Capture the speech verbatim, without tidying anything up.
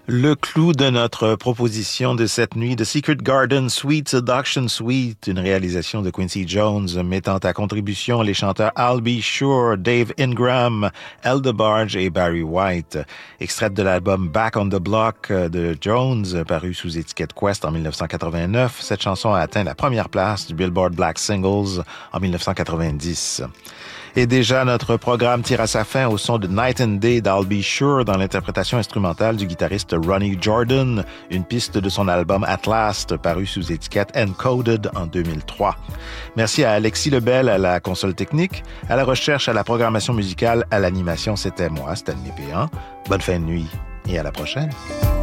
Le clou de notre proposition de cette nuit, The Secret Garden Sweet Seduction Suite, une réalisation de Quincy Jones mettant à contribution les chanteurs I'll Be Sure, Dave Ingram, El DeBarge et Barry White. Extraite de l'album Back on the Block de Jones, paru sous étiquette Quest en dix-neuf cent quatre-vingt-neuf, cette chanson a atteint la première place du Billboard Black Singles en dix-neuf cent quatre-vingt-dix. Et déjà, notre programme tire à sa fin au son de Night and Day d'I'll Be Sure dans l'interprétation instrumentale du guitariste Ronnie Jordan, une piste de son album At Last, paru sous étiquette Encoded en deux mille trois. Merci à Alexis Lebel à la console technique, à la recherche, à la programmation musicale, à l'animation. C'était moi, Stanley Péan. Bonne fin de nuit et à la prochaine.